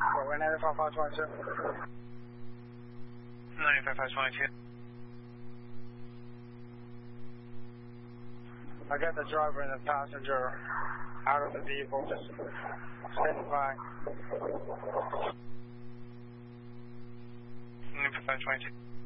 We're 95-522. 95-522. I got the driver and the passenger out of the vehicle, just standing by. 95-522.